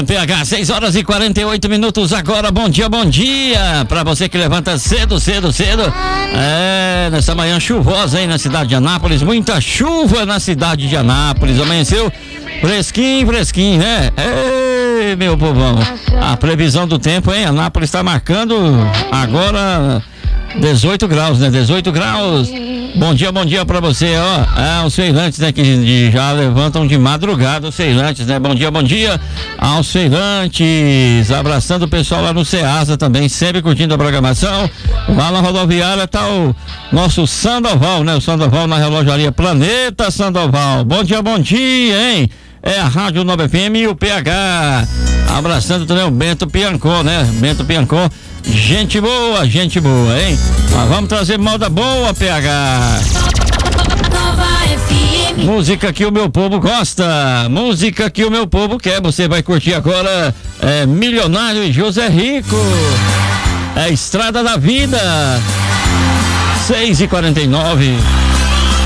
PH, 6 horas e 48 minutos agora. Bom dia pra você que levanta cedo. Nessa manhã chuvosa aí na cidade de Anápolis, muita chuva na cidade de Anápolis. Amanheceu fresquinho, né? Ei, meu povão, a previsão do tempo, hein? Anápolis está marcando agora 18 graus, né? 18 graus. Bom dia pra você, ó. Os feirantes, né? Que já levantam de madrugada, os feirantes, né? Bom dia aos feirantes. Abraçando o pessoal lá no Ceasa também, sempre curtindo a programação. Lá na rodoviária tá o nosso Sandoval, né? O Sandoval na relojaria Planeta Sandoval. Bom dia, hein? É a Rádio Nova FM e o PH. Abraçando também o Bento Piancó, né? Bento Piancó. Gente boa, hein? Mas vamos trazer moda boa, PH. Música que o meu povo gosta, música que o meu povo quer. Você vai curtir agora Milionário e José Rico. É Estrada da Vida. 6h49.